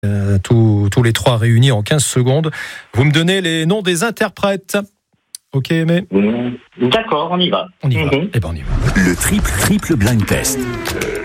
tous les trois réunis en 15 secondes. Vous me donnez les noms des interprètes. Ok, Aimé ? D'accord, on y va. On y va. Eh ben, on y va. Le triple blind test.